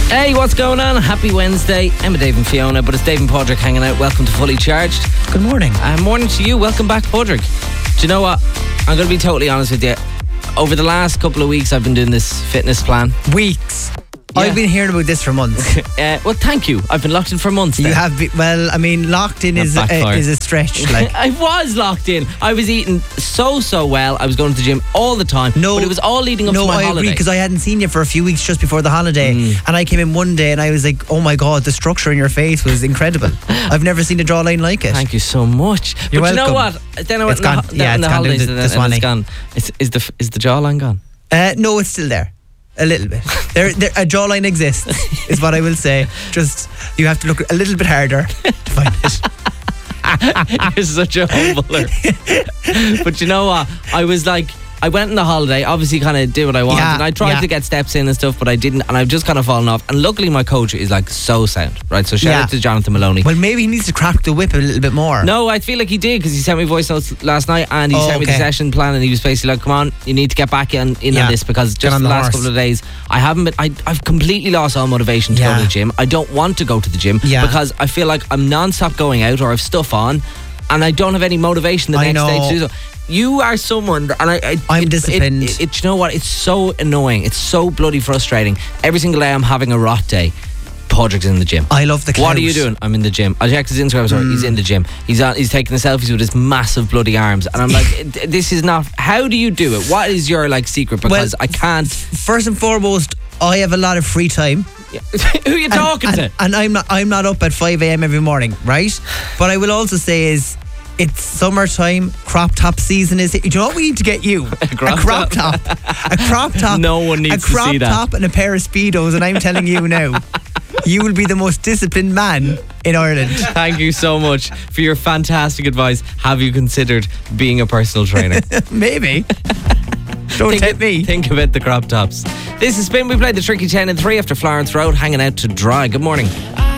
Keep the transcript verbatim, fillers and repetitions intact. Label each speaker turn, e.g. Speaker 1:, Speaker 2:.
Speaker 1: Hey, what's going on? Happy Wednesday. I'm Dave and Fiona, but it's Dave and Podrick hanging out. Welcome to Fully Charged.
Speaker 2: Good morning.
Speaker 1: Uh, morning to you. Welcome back, Podrick. Do you know what? I'm going to be totally honest with you. Over the last couple of weeks, I've been doing this fitness plan.
Speaker 2: Weeks.
Speaker 1: Yeah.
Speaker 2: I've been hearing about this for months.
Speaker 1: uh, well, thank you. I've been locked in for months.
Speaker 2: You
Speaker 1: then.
Speaker 2: have been, well, I mean, locked in is a, is a stretch. Like
Speaker 1: I was locked in. I was eating so, so well. I was going to the gym all the time.
Speaker 2: No,
Speaker 1: but it was all leading up
Speaker 2: no,
Speaker 1: to my
Speaker 2: I
Speaker 1: holiday.
Speaker 2: agree, because I hadn't seen you for a few weeks just before the holiday.
Speaker 1: Mm.
Speaker 2: And I came in one day and I was like, oh my God, the structure in your face was incredible. I've never seen a jawline like it.
Speaker 1: Thank you so much.
Speaker 2: You're
Speaker 1: but
Speaker 2: welcome.
Speaker 1: you know what? Then I went
Speaker 2: It's gone.
Speaker 1: the,
Speaker 2: Yeah,
Speaker 1: the,
Speaker 2: it's
Speaker 1: the
Speaker 2: gone
Speaker 1: holidays
Speaker 2: down the-
Speaker 1: and,
Speaker 2: the
Speaker 1: and it's
Speaker 2: Swanee.
Speaker 1: gone. Is, is, the, is the jawline gone?
Speaker 2: Uh, no, it's still there. A little bit. There, there, a jawline exists, is what I will say. Just, you have to look a little bit harder to find it.
Speaker 1: You're such a humbler. But you know what? I was like, I went on the holiday, obviously kind of did what I wanted,
Speaker 2: Yeah,
Speaker 1: and I tried
Speaker 2: yeah.
Speaker 1: to get steps in and stuff, but I didn't, and I've just kind of fallen off. And luckily my coach is like so sound, right? So shout
Speaker 2: Yeah.
Speaker 1: out to Jonathan Maloney.
Speaker 2: Well, maybe he needs to crack the whip a little bit more.
Speaker 1: No, I feel like he did, because he sent me voice notes last night and he
Speaker 2: Oh,
Speaker 1: sent me the
Speaker 2: okay.
Speaker 1: session plan, and he was basically like, come on, you need to get back in, in
Speaker 2: Yeah.
Speaker 1: on this, because
Speaker 2: Get
Speaker 1: just
Speaker 2: on
Speaker 1: the
Speaker 2: the
Speaker 1: last
Speaker 2: horse.
Speaker 1: couple of days I haven't been, I, I've completely lost all motivation to
Speaker 2: Yeah.
Speaker 1: go to the gym. I don't want to go to the gym
Speaker 2: Yeah.
Speaker 1: because I feel like I'm non-stop going out, or I've stuff on, and I don't have any motivation the
Speaker 2: I
Speaker 1: next day
Speaker 2: know.
Speaker 1: to do so. You are someone, that- and I, I
Speaker 2: I'm
Speaker 1: it,
Speaker 2: disciplined.
Speaker 1: It, it, it, you know what? It's so annoying. It's so bloody frustrating. Every single day I'm having a rot day. Podrick's in the gym.
Speaker 2: I love the clout.
Speaker 1: What are you doing? I'm in the gym. I checked his Instagram story.
Speaker 2: Mm.
Speaker 1: He's in the gym. He's on, he's taking the selfies with his massive bloody arms, and I'm like, this is not. How do you do it? What is your like secret? Because
Speaker 2: Well,
Speaker 1: I can't.
Speaker 2: First and foremost, I have a lot of free time.
Speaker 1: Who are you talking
Speaker 2: and,
Speaker 1: to?
Speaker 2: and, and I'm not I'm not up at five a.m. every morning, right? But I will also say is it's summertime, crop top season is. Do you know what we need to get you? A
Speaker 1: crop
Speaker 2: crop top. A crop top.
Speaker 1: No one needs
Speaker 2: a
Speaker 1: to see
Speaker 2: crop
Speaker 1: that.
Speaker 2: top and a pair of Speedos, and I'm telling you now, you will be the most disciplined man in Ireland.
Speaker 1: Thank you so much for your fantastic advice. Have you considered being a personal trainer?
Speaker 2: Maybe. Don't
Speaker 1: think,
Speaker 2: tempt me.
Speaker 1: Think about the crop tops. This is Spin. We played the Tricky ten and three after Florence Road, hanging out to dry. Good morning.